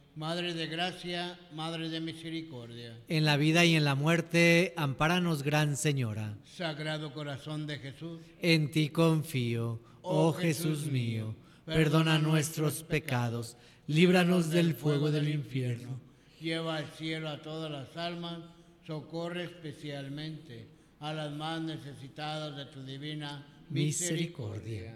Madre de gracia, Madre de misericordia. En la vida y en la muerte, ampáranos, Gran Señora. Sagrado corazón de Jesús, En ti confío, oh Jesús mío. Perdona nuestros pecados, líbranos del fuego del infierno. Lleva al cielo a todas las almas, socorre especialmente a las más necesitadas de tu divina misericordia.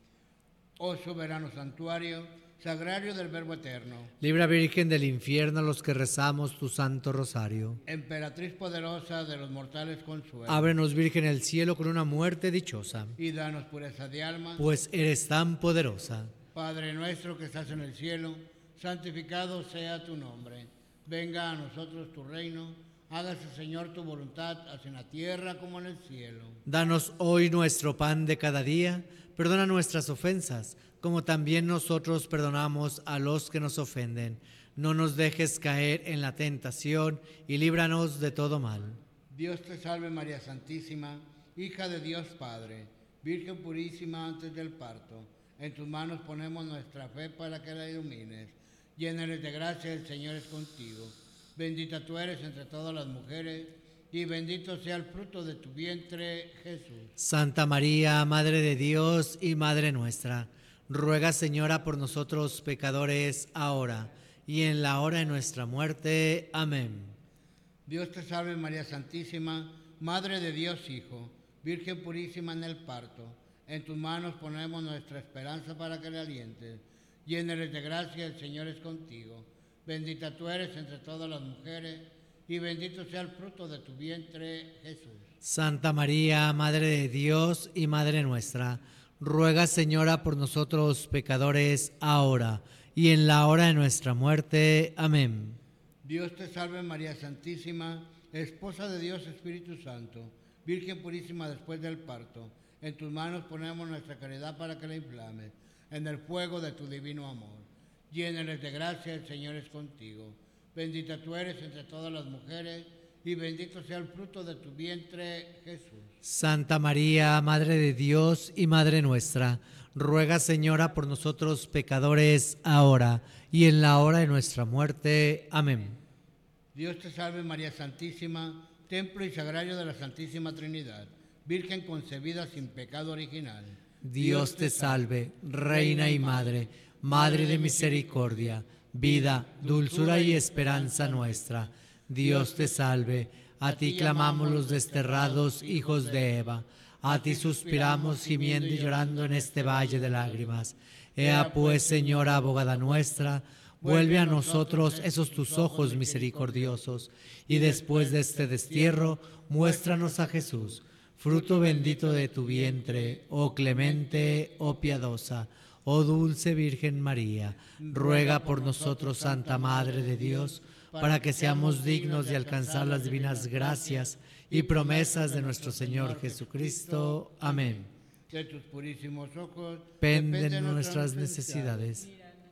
Oh soberano santuario, sagrario del Verbo eterno, Libra, Virgen del infierno, a los que rezamos tu santo rosario. emperatriz poderosa de los mortales consuelos, Ábrenos, Virgen, el cielo con una muerte dichosa, y danos pureza de alma. pues eres tan poderosa. Padre nuestro que estás en el cielo, santificado sea tu nombre. Venga a nosotros tu reino, hágase, Señor, tu voluntad, así en la tierra como en el cielo. Danos hoy nuestro pan de cada día, perdona nuestras ofensas, como también nosotros perdonamos a los que nos ofenden. No nos dejes caer en la tentación y líbranos de todo mal. Dios te salve María Santísima, hija de Dios Padre, Virgen purísima antes del parto. En tus manos ponemos nuestra fe para que la ilumines. Llena eres de gracia, el Señor es contigo. Bendita tú eres entre todas las mujeres, y bendito sea el fruto de tu vientre, Jesús. Santa María, Madre de Dios y Madre nuestra, ruega, Señora, por nosotros pecadores, ahora y en la hora de nuestra muerte. Amén. Dios te salve María Santísima, Madre de Dios Hijo, Virgen purísima en el parto. En tus manos ponemos nuestra esperanza para que la alientes. Llena eres de gracia, el Señor es contigo. Bendita tú eres entre todas las mujeres, y bendito sea el fruto de tu vientre, Jesús. Santa María, Madre de Dios y Madre nuestra, ruega, Señora, por nosotros pecadores, ahora y en la hora de nuestra muerte. Amén. Dios te salve María Santísima, Esposa de Dios Espíritu Santo, Virgen purísima después del parto. En tus manos ponemos nuestra caridad para que la inflames en el fuego de tu divino amor. Llena eres de gracia, el Señor es contigo. Bendita tú eres entre todas las mujeres, y bendito sea el fruto de tu vientre, Jesús. Santa María, Madre de Dios y Madre nuestra, ruega, Señora, por nosotros pecadores, ahora y en la hora de nuestra muerte. Amén. Dios te salve María Santísima, templo y sagrario de la Santísima Trinidad, Virgen concebida sin pecado original. Dios te salve, Reina y Madre, Madre de misericordia, vida, dulzura y esperanza nuestra. Dios te salve, a ti clamamos los desterrados hijos de Eva, a ti suspiramos gimiendo y llorando en este valle de lágrimas. Ea pues, Señora, abogada nuestra, vuelve a nosotros esos tus ojos misericordiosos, y después de este destierro, muéstranos a Jesús, fruto bendito de tu vientre, oh clemente, oh piadosa, oh dulce Virgen María. Ruega por nosotros, Santa Madre de Dios, para que seamos dignos de alcanzar las divinas gracias y promesas de nuestro Señor Jesucristo. Amén. De tus purísimos ojos Penden nuestras necesidades.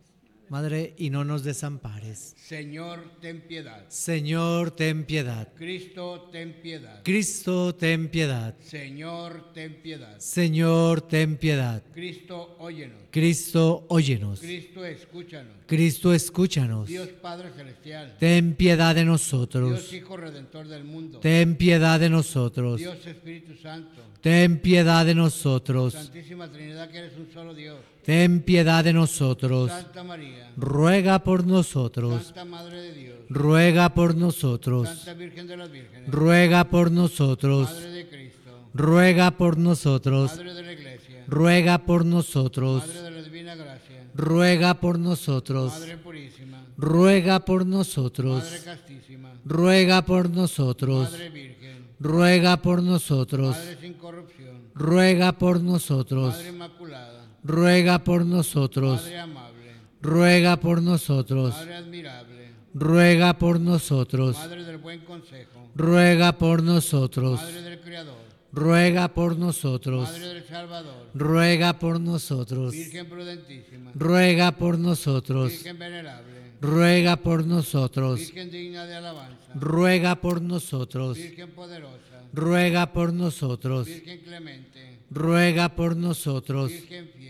Madre, y no nos desampares. Señor, ten piedad. Señor, ten piedad. Cristo, ten piedad. Cristo, ten piedad. Señor, ten piedad. Señor, ten piedad. Cristo, óyenos. Cristo, óyenos. Cristo, escúchanos. Cristo, escúchanos. Dios Padre Celestial. Ten piedad de Dios nosotros. Hijo Redentor del mundo. Ten piedad de nosotros. Dios Espíritu Santo. Ten piedad de nosotros. Santísima Trinidad, que eres un solo Dios. Ten piedad de nosotros. Santa María. Ruega por nosotros. Santa Madre de Dios. Ruega por nosotros. Santa Virgen de las Vírgenes. Ruega por nosotros. Madre de Cristo. Ruega por nosotros. Madre de la Iglesia. Ruega por nosotros. Madre de la Divina Gracia. Ruega por nosotros. Madre purísima. Ruega por nosotros. Madre castísima. Ruega por nosotros. Madre Virgen. Ruega por nosotros. Madre sin corrupción. Ruega por nosotros. Madre inmaculada. Ruega por nosotros. Madre amable. Ruega por nosotros. Madre admirable. Ruega por nosotros. Madre del buen consejo. Ruega por nosotros. Madre del Creador. Ruega por nosotros. Madre del Salvador. Ruega por nosotros. Virgen prudentísima. Ruega por nosotros. Virgen venerable. Ruega por nosotros. Virgen digna de alabanza. Ruega por nosotros. Virgen poderosa. Ruega por nosotros. Virgen clemente. Ruega por nosotros. Virgen fiel.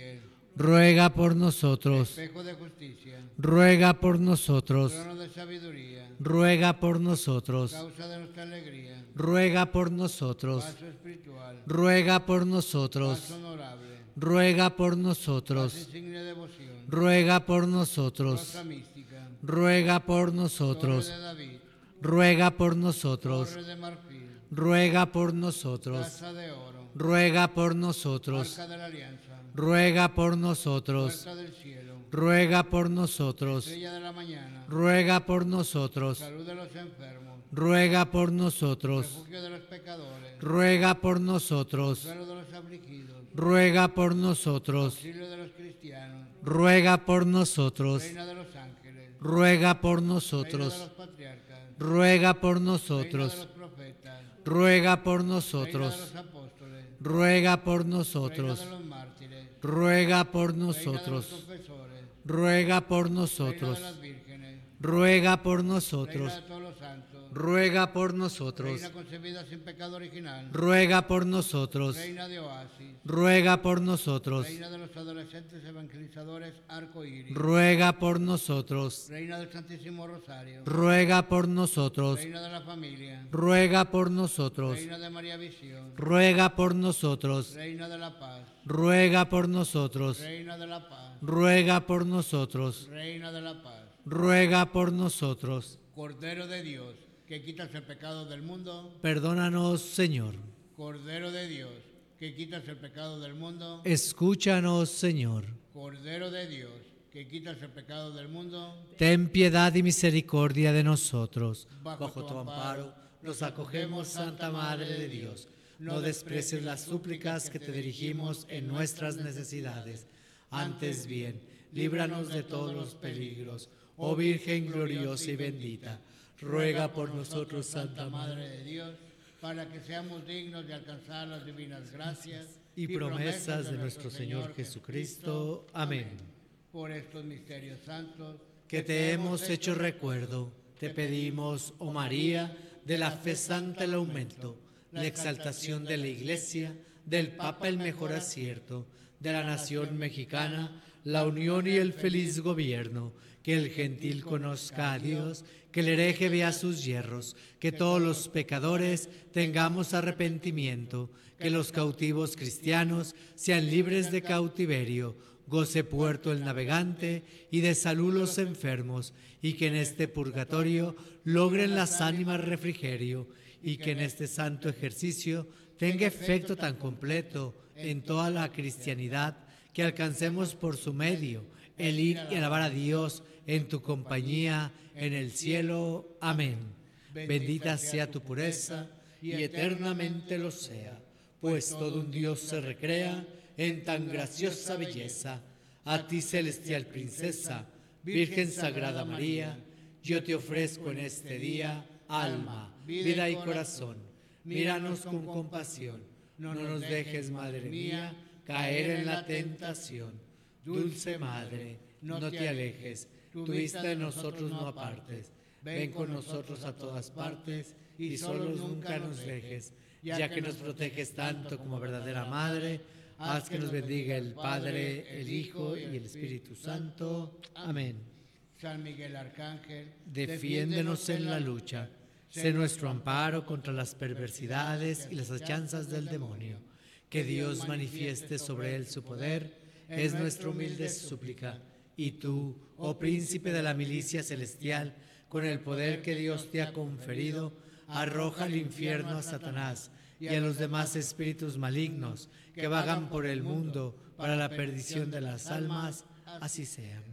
ruega por nosotros. espejo de justicia, Ruega por nosotros. trono de sabiduría, Ruega por nosotros. causa de nuestra alegría, Ruega por nosotros. vaso espiritual, Ruega por nosotros. vaso honorable, Ruega por vaso nosotros. insigne de devoción, Ruega por nosotros. rosa mística, Ruega por torre nosotros. de David, Ruega por nosotros. torre de marfil, Ruega por nosotros. taza de oro, Ruega por nosotros. arca de la alianza, Ruega por nosotros. puerta del cielo, Ruega por nosotros. estrella de la mañana, Ruega por nosotros. salud de los enfermos, Ruega por nosotros. refugio de los pecadores, Ruega por nosotros. consuelo de los afligidos, Ruega por nosotros. auxilio de los cristianos, Ruega por nosotros. reina de los ángeles, Ruega por reina de nosotros. los patriarcas, Ruega por reina de nosotros. los profetas, Ruega por reina de nosotros. los apóstoles, Ruega por reina nosotros. de los mártires, Ruega por reina de los nosotros. confesores, Ruega por reina nosotros. de las vírgenes, Ruega por reina nosotros. de todos los santos, Ruega por nosotros. reina concebida sin pecado original, Ruega por nosotros. reina de oasis, Ruega por nosotros. reina de los adolescentes evangelizadores arco iris, Ruega por nosotros. reina del Santísimo Rosario, Ruega por nosotros. reina de la familia, Ruega por nosotros. reina de María Visión, Ruega por nosotros. reina de la paz, Ruega por nosotros. reina de la paz, Ruega por nosotros. reina de la paz, Ruega por nosotros. Cordero de Dios, que quitas el pecado del mundo, Perdónanos, Señor. Cordero de Dios, que quitas el pecado del mundo, Escúchanos, Señor. Cordero de Dios, que quitas el pecado del mundo, Ten piedad y misericordia de nosotros. Bajo tu amparo nos acogemos, Santa Madre de Dios. No desprecies las súplicas que te dirigimos en nuestras necesidades. Antes bien, líbranos de todos los peligros. Oh Virgen gloriosa y bendita, ruega por nosotros, Santa Madre, de Dios, para que seamos dignos de alcanzar las divinas gracias y promesas de nuestro Señor Jesucristo. Amén. Por estos misterios santos Que te hemos hecho recuerdo, te pedimos, oh María, de la fe santa el aumento, la exaltación de la Iglesia, del Papa el mejor acierto, de la nación mexicana, la unión y el feliz gobierno, que el gentil conozca a Dios, que el hereje vea sus yerros, que todos los pecadores tengamos arrepentimiento, que los cautivos cristianos sean libres de cautiverio, goce puerto el navegante y de salud los enfermos, y que en este purgatorio logren las ánimas refrigerio, y que en este santo ejercicio tenga efecto tan completo en toda la cristianidad, que alcancemos por su medio el ir y alabar a Dios en tu compañía en el cielo. Amén. Bendita sea tu pureza y eternamente lo sea, pues todo un Dios se recrea en tan graciosa belleza. A ti, celestial princesa, Virgen Sagrada María, yo te ofrezco en este día alma, vida y corazón. Míranos con compasión, no nos dejes, Madre mía, caer en la tentación. Dulce Madre, no te alejes, tu vista de nosotros no apartes. Ven con nosotros a todas partes y solos nunca nos dejes, ya que nos proteges tanto como verdadera Madre. Haz que nos bendiga el Padre, el Hijo y el Espíritu Santo. Amén. San Miguel Arcángel, Defiéndenos en la lucha. Sé nuestro amparo contra las perversidades y las acechanzas del demonio. Que Dios manifieste sobre él su poder, es nuestra humilde súplica. Y tú, oh príncipe de la milicia celestial, con el poder que Dios te ha conferido, arroja al infierno a Satanás y a los demás espíritus malignos que vagan por el mundo para la perdición de las almas, así sea.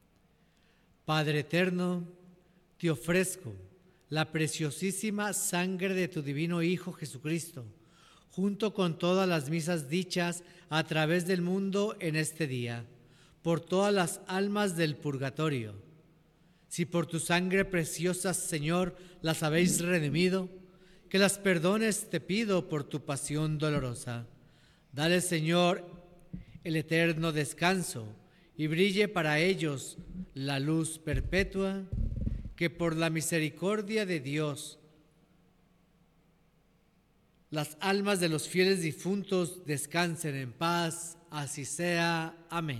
Padre eterno, te ofrezco la preciosísima sangre de tu divino Hijo Jesucristo, junto con todas las misas dichas a través del mundo en este día, por todas las almas del purgatorio. Si por tu sangre preciosa, Señor, las habéis redimido, que las perdones te pido por tu pasión dolorosa. Dale, Señor, el eterno descanso y brille para ellos la luz perpetua, que por la misericordia de Dios las almas de los fieles difuntos descansen en paz. así sea. Amén.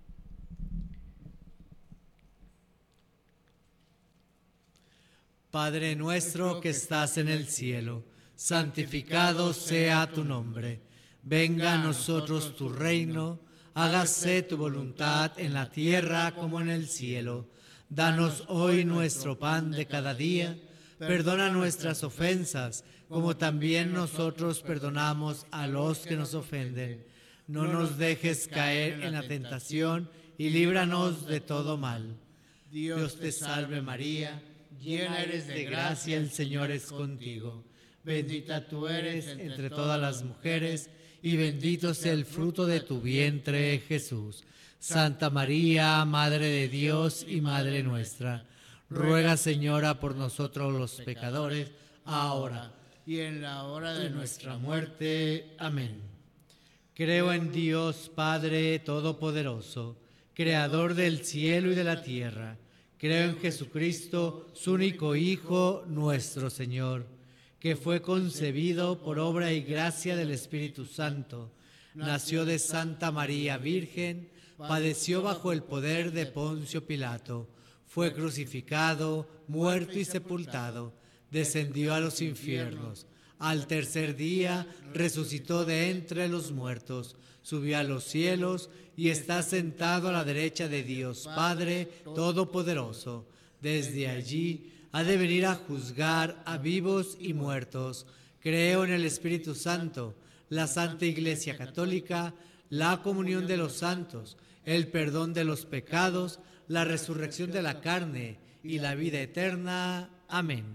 Padre nuestro que estás en el cielo, santificado sea tu nombre. Venga a nosotros tu reino, hágase tu voluntad en la tierra como en el cielo. Danos hoy nuestro pan de cada día, perdona nuestras ofensas, como también nosotros perdonamos a los que nos ofenden. No nos dejes caer en la tentación y líbranos de todo mal. Dios te salve María, llena eres de gracia, el Señor es contigo. Bendita tú eres entre todas las mujeres, y bendito sea el fruto de tu vientre, Jesús. Santa María, Madre de Dios y Madre nuestra, ruega, Señora, por nosotros los pecadores, ahora y en la hora de nuestra muerte. Amén. Creo en Dios Padre Todopoderoso, Creador del cielo y de la tierra. Creo en Jesucristo, su único Hijo, nuestro Señor, que fue concebido por obra y gracia del Espíritu Santo. Nació de Santa María Virgen, padeció bajo el poder de Poncio Pilato, fue crucificado, muerto y sepultado, descendió a los infiernos. Al tercer día resucitó de entre los muertos, subió a los cielos y está sentado a la derecha de Dios Padre Todopoderoso. Desde allí ha de venir a juzgar a vivos y muertos. Creo en el Espíritu Santo, la Santa Iglesia Católica, la comunión de los santos, el perdón de los pecados, la resurrección de la carne y la vida eterna. Amén.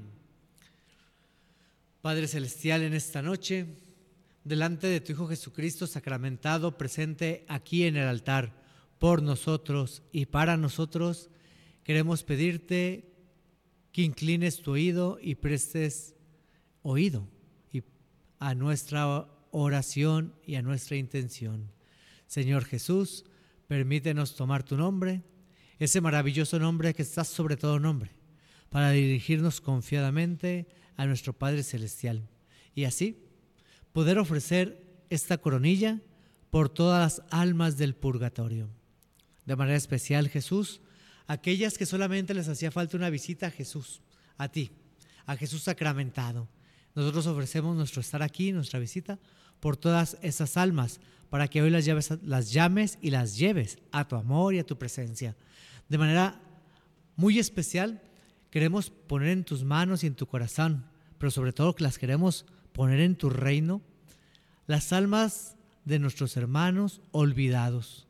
Padre Celestial, en esta noche, delante de tu Hijo Jesucristo sacramentado, presente aquí en el altar, por nosotros y para nosotros, queremos pedirte que inclines tu oído y prestes oído a nuestra oración y a nuestra intención. Señor Jesús, permítenos tomar tu nombre, ese maravilloso nombre que está sobre todo nombre, para dirigirnos confiadamente a nuestro Padre Celestial y así poder ofrecer esta coronilla por todas las almas del purgatorio. De manera especial, Jesús, aquellas que solamente les hacía falta una visita a Jesús, a ti, a Jesús sacramentado. Nosotros ofrecemos nuestro estar aquí, nuestra visita, por todas esas almas, para que hoy las llames y las lleves a tu amor y a tu presencia. De manera muy especial, queremos poner en tus manos y en tu corazón, pero sobre todo que las queremos poner en tu reino, las almas de nuestros hermanos olvidados,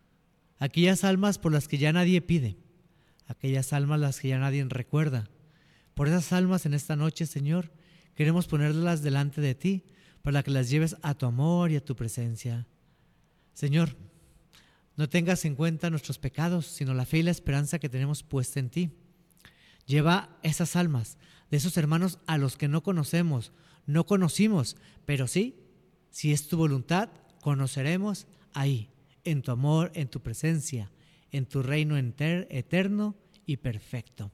aquellas almas por las que ya nadie pide, aquellas almas las que ya nadie recuerda. Por esas almas en esta noche, Señor, queremos ponerlas delante de ti para que las lleves a tu amor y a tu presencia. Señor, no tengas en cuenta nuestros pecados, sino la fe y la esperanza que tenemos puesta en ti. Lleva esas almas de esos hermanos a los que no conocemos, no conocimos, pero sí, si es tu voluntad, conoceremos ahí, en tu amor, en tu presencia, en tu reino eterno y perfecto.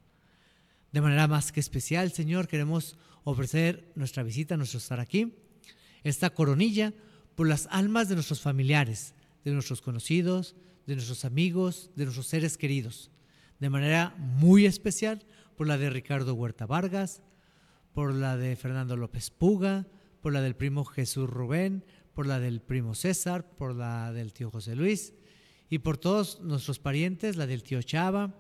De manera más que especial, Señor, queremos ofrecer nuestra visita, nuestro estar aquí, esta coronilla por las almas de nuestros familiares, de nuestros conocidos, de nuestros amigos, de nuestros seres queridos. De manera muy especial por la de Ricardo Huerta Vargas, por la de Fernando López Puga, por la del primo Jesús Rubén, por la del primo César, por la del tío José Luis y por todos nuestros parientes, la del tío Chava,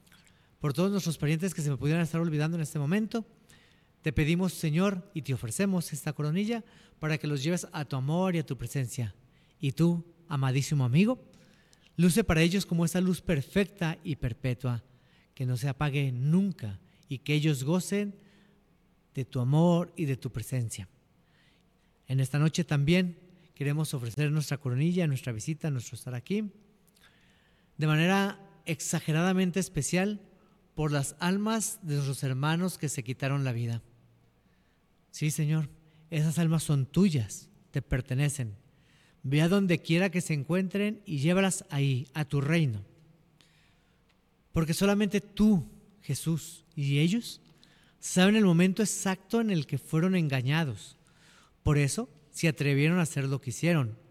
por todos nuestros parientes que se me pudieran estar olvidando en este momento. Te pedimos, Señor, y te ofrecemos esta coronilla para que los lleves a tu amor y a tu presencia. Y tú, amadísimo amigo, luce para ellos como esa luz perfecta y perpetua, que no se apague nunca y que ellos gocen de tu amor y de tu presencia. En esta noche también queremos ofrecer nuestra coronilla, nuestra visita, nuestro estar aquí, de manera exageradamente especial por las almas de nuestros hermanos que se quitaron la vida. Sí, Señor, esas almas son tuyas, te pertenecen. Ve a donde quiera que se encuentren y llévalas ahí, a tu reino. Porque solamente tú, Jesús, y ellos saben el momento exacto en el que fueron engañados. Por eso se atrevieron a hacer lo que hicieron.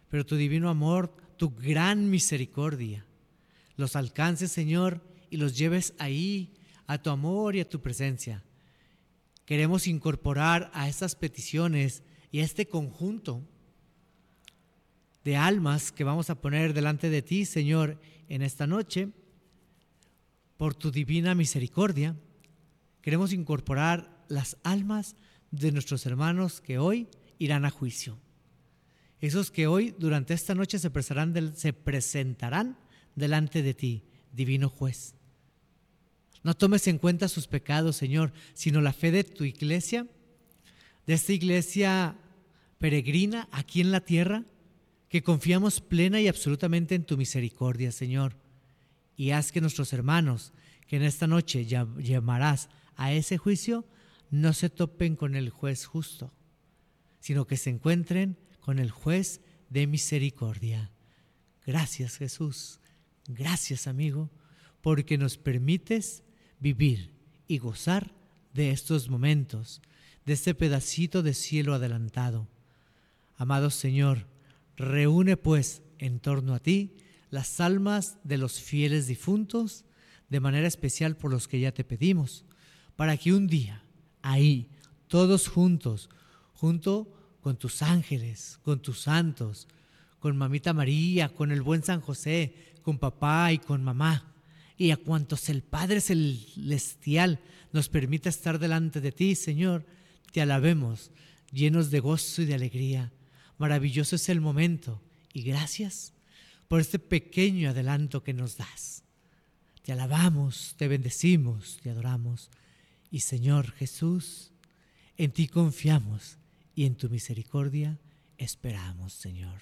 pero tu divino amor, tu gran misericordia, los alcances, Señor, y los lleves ahí, a tu amor y a tu presencia. Queremos incorporar a estas peticiones y a este conjunto de almas que vamos a poner delante de ti, Señor, en esta noche, por tu divina misericordia. Queremos incorporar las almas de nuestros hermanos que hoy irán a juicio. Esos que hoy, durante esta noche, se presentarán delante de ti, divino juez. No tomes en cuenta sus pecados, Señor, sino la fe de tu iglesia, de esta iglesia peregrina aquí en la tierra, que confiamos plena y absolutamente en tu misericordia, Señor. Y haz que nuestros hermanos, que en esta noche llamarás a ese juicio, no se topen con el juez justo, sino que se encuentren con el juez de misericordia. Gracias, Jesús. Gracias, amigo, porque nos permites vivir y gozar de estos momentos, de este pedacito de cielo adelantado. Amado Señor, reúne pues en torno a ti las almas de los fieles difuntos, de manera especial por los que ya te pedimos, para que un día, ahí, todos juntos, junto con tus ángeles, con tus santos, con Mamita María, con el buen San José, con papá y con mamá, y a cuantos el Padre Celestial nos permita estar delante de ti, Señor, te alabemos, llenos de gozo y de alegría. Maravilloso es el momento, y gracias por este pequeño adelanto que nos das. Te alabamos, te bendecimos, te adoramos. Y Señor Jesús, en ti confiamos y en tu misericordia esperamos, Señor.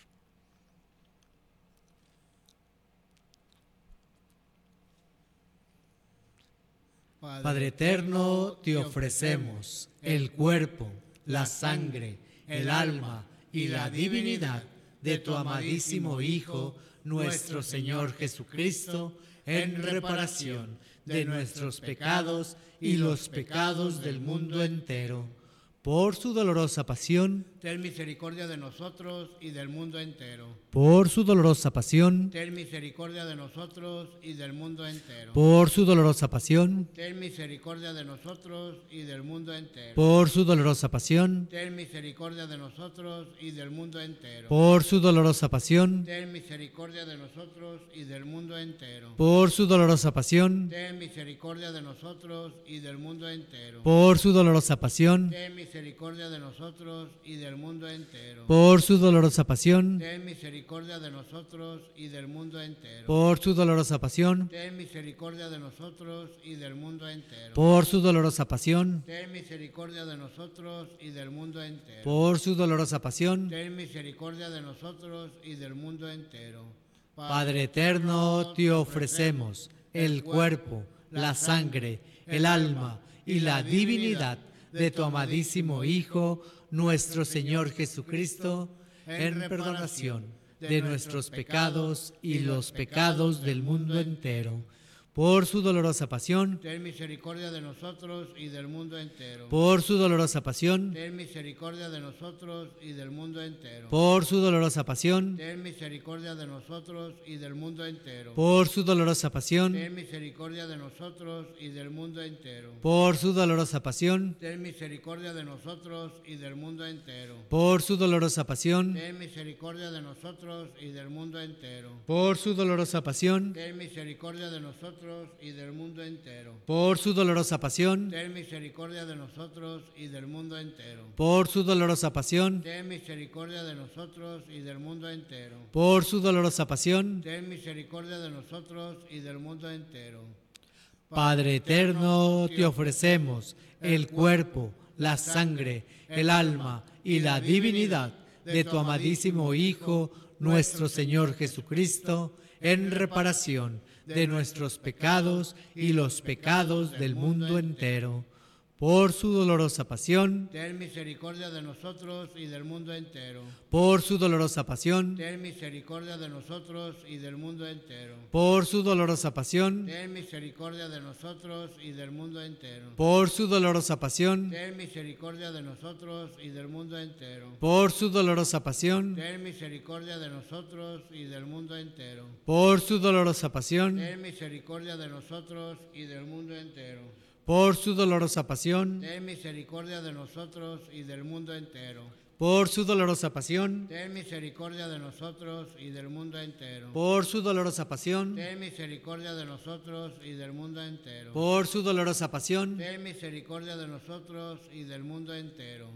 Padre eterno, te ofrecemos el cuerpo, la sangre, el alma y la divinidad de tu amadísimo Hijo, nuestro Señor Jesucristo, en reparación de nuestros pecados y los pecados del mundo entero. Por su dolorosa pasión, ten misericordia de nosotros y del mundo entero. Por su dolorosa pasión, ten misericordia de nosotros y del mundo entero. Por su dolorosa pasión, ten misericordia de nosotros y del mundo entero. Por su dolorosa pasión, ten misericordia de nosotros y del mundo entero. Por su dolorosa pasión, ten misericordia de nosotros y del mundo entero. Por su dolorosa pasión, ten misericordia de nosotros y del mundo entero. Por su dolorosa pasión, ten misericordia de nosotros y del mundo entero. Por su dolorosa pasión, ten misericordia de nosotros y del mundo entero. Por su dolorosa pasión, ten misericordia de nosotros y del mundo entero. Por su dolorosa pasión, ten misericordia de nosotros y del mundo entero. Por su dolorosa pasión, ten misericordia de nosotros y del mundo entero. Padre eterno, te ofrecemos el cuerpo, la sangre, el alma y la divinidad de tu amadísimo Hijo, nuestro Señor Jesucristo, en perdonación de nuestros pecados y los pecados del mundo entero. Por su dolorosa pasión, ten misericordia de nosotros y del mundo entero. Por su dolorosa pasión, ten misericordia de nosotros y del mundo entero. Por su dolorosa pasión, ten misericordia de nosotros y del mundo entero. Por su dolorosa pasión, ten misericordia de nosotros y del mundo entero. Por su dolorosa pasión, ten misericordia de nosotros y del mundo entero. Por su dolorosa pasión, ten misericordia de nosotros y del mundo entero. Por su dolorosa pasión, ten misericordia de nosotros y del mundo entero. Por su dolorosa pasión, ten misericordia de nosotros y del mundo entero. Por su dolorosa pasión, ten misericordia de nosotros y del mundo entero. Por su dolorosa pasión, ten misericordia de nosotros y del mundo entero. Padre eterno, te ofrecemos el cuerpo, la sangre, el alma y la divinidad de tu amadísimo Hijo, nuestro Señor Jesucristo, en reparación de nuestros pecados y los pecados del mundo entero. por su dolorosa pasión, ten misericordia de nosotros y del mundo entero. por su dolorosa pasión, Ten misericordia de nosotros y del mundo entero. por su dolorosa pasión, Ten misericordia de nosotros y del mundo entero. por su dolorosa pasión, Ten misericordia de nosotros y del mundo entero. por su dolorosa pasión, Ten misericordia de nosotros y del mundo entero. por su dolorosa pasión, Ten misericordia de nosotros y del mundo entero. por su dolorosa pasión, Ten misericordia de nosotros y del mundo entero. por su dolorosa pasión, Ten misericordia de nosotros y del mundo entero. por su dolorosa pasión, Ten misericordia de nosotros y del mundo entero. por su dolorosa pasión. Ten misericordia de nosotros y del mundo entero.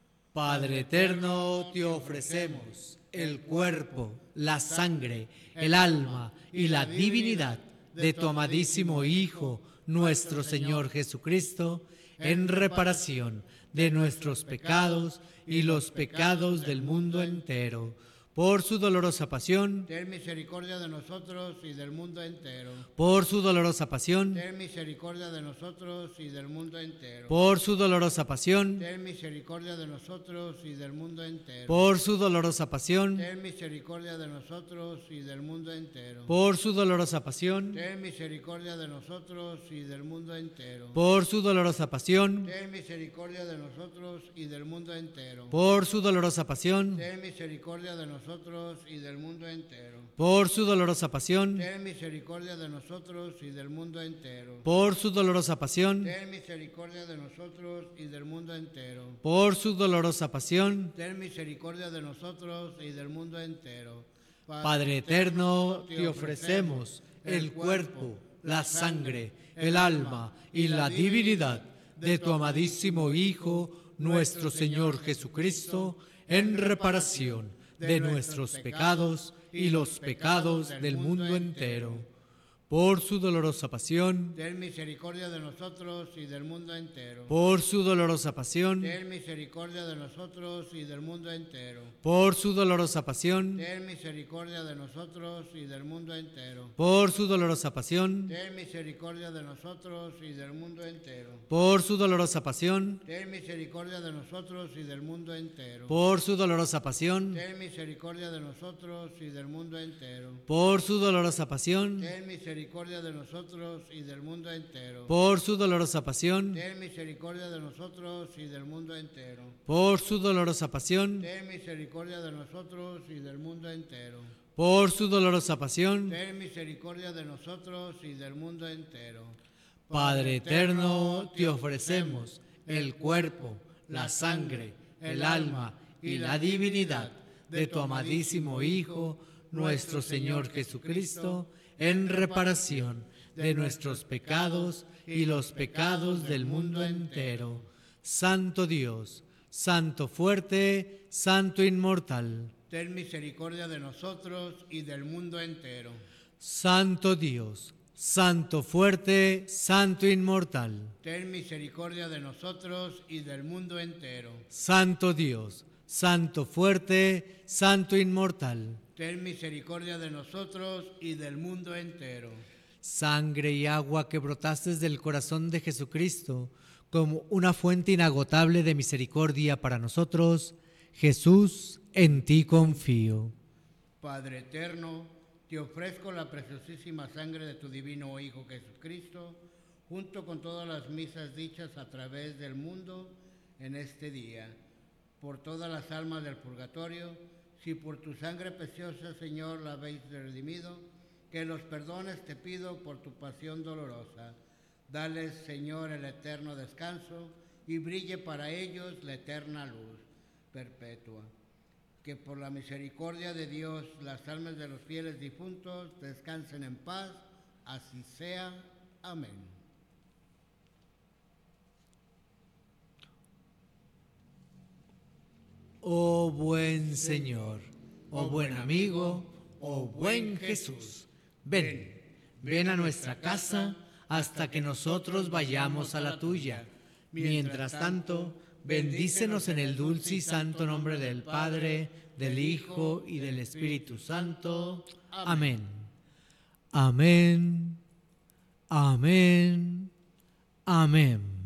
Padre eterno, te ofrecemos el cuerpo, la sangre, el alma y la divinidad de tu amadísimo Hijo, nuestro Señor Jesucristo, en reparación de nuestros pecados y los pecados del mundo entero. Por su dolorosa pasión, Ten misericordia de nosotros y del mundo entero. por su dolorosa pasión, Ten misericordia de nosotros y del mundo entero. por su dolorosa pasión, Ten misericordia de nosotros y del mundo entero. por su dolorosa pasión, Ten misericordia de nosotros y del mundo entero. por su dolorosa pasión, Ten misericordia de nosotros y del mundo entero. por su dolorosa pasión, Ten misericordia de nosotros y del mundo entero. por su dolorosa pasión, Ten misericordia de nosotros y del mundo entero. por su dolorosa pasión, Ten misericordia de nosotros y del mundo entero. por su dolorosa pasión, Ten misericordia de nosotros y del mundo entero. por su dolorosa pasión. Ten misericordia de nosotros y del mundo entero. Padre eterno, te ofrecemos el cuerpo, la sangre, el alma y la divinidad de tu amadísimo Hijo, nuestro Señor Jesucristo, en reparación de nuestros pecados y los pecados del mundo entero. Por su dolorosa pasión, Ten misericordia de nosotros y del mundo entero. por su dolorosa pasión, Ten misericordia de nosotros y del mundo entero. por su dolorosa pasión, Ten misericordia de nosotros y del mundo entero. por su dolorosa pasión, Ten misericordia de nosotros y del mundo entero. por su dolorosa pasión, Ten misericordia de nosotros y del mundo entero. por su dolorosa pasión, Ten misericordia de nosotros y del mundo entero. por su dolorosa pasión, Ten misericordia de nosotros y del mundo entero. por su dolorosa pasión, Ten misericordia de nosotros y del mundo entero. por su dolorosa pasión, Ten misericordia de nosotros y del mundo entero. por su dolorosa pasión. Ten misericordia de nosotros y del mundo entero. Padre eterno, te ofrecemos el cuerpo, la sangre, el alma y la divinidad de tu amadísimo Hijo, nuestro Señor Jesucristo, en reparación de nuestros pecados y los pecados del mundo entero. Santo Dios, Santo fuerte, Santo inmortal, Ten misericordia de nosotros y del mundo entero. Santo Dios, Santo fuerte, Santo inmortal, Ten misericordia de nosotros y del mundo entero. Santo Dios, Santo fuerte, Santo inmortal, Ten misericordia de nosotros y del mundo entero. sangre y agua que brotaste del corazón de Jesucristo como una fuente inagotable de misericordia para nosotros, Jesús, en ti confío. Padre eterno, te ofrezco la preciosísima sangre de tu divino Hijo Jesucristo, junto con todas las misas dichas a través del mundo en este día, por todas las almas del purgatorio. Si por tu sangre preciosa, Señor, la habéis redimido, que los perdones te pido por tu pasión dolorosa. Dales, Señor, el eterno descanso y brille para ellos la eterna luz perpetua. Que por la misericordia de Dios las almas de los fieles difuntos descansen en paz. Así sea. Amén. Oh buen Señor, oh buen amigo, oh buen Jesús, ven a nuestra casa hasta que nosotros vayamos a la tuya. Mientras tanto, bendícenos en el dulce y santo nombre del Padre, del Hijo y del Espíritu Santo. Amén. Amén. Amén. Amén.